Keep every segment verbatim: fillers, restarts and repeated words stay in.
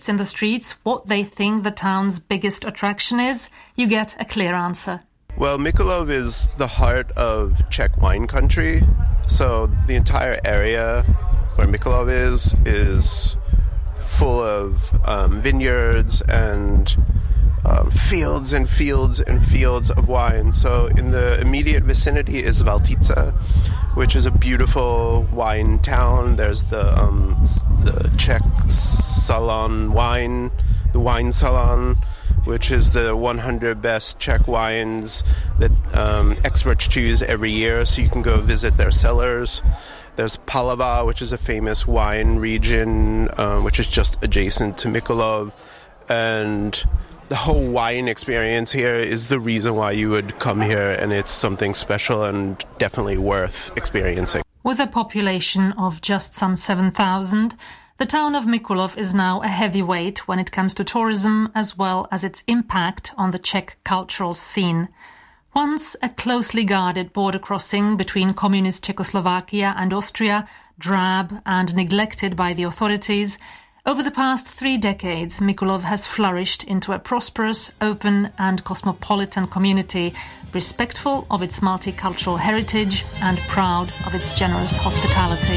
tourists in the streets what they think the town's biggest attraction is, you get a clear answer. Well, Mikulov is the heart of Czech wine country, so the entire area where Mikulov is is full of um, vineyards and um, fields and fields and fields of wine. So in the immediate vicinity is Valtice, which is a beautiful wine town. There's the um, the Czech Salon wine, the wine salon, which is the one hundred best Czech wines that um, experts choose every year, so you can go visit their cellars. There's Palava, which is a famous wine region, um, which is just adjacent to Mikulov. And the whole wine experience here is the reason why you would come here, and it's something special and definitely worth experiencing. With a population of just some seven thousand, the town of Mikulov is now a heavyweight when it comes to tourism, as well as its impact on the Czech cultural scene. Once a closely guarded border crossing between communist Czechoslovakia and Austria, drab and neglected by the authorities, over the past three decades, Mikulov has flourished into a prosperous, open and cosmopolitan community, respectful of its multicultural heritage and proud of its generous hospitality.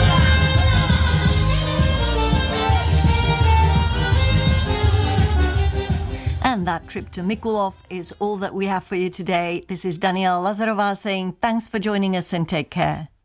And that trip to Mikulov is all that we have for you today. This is Daniela Lazarová saying thanks for joining us and take care.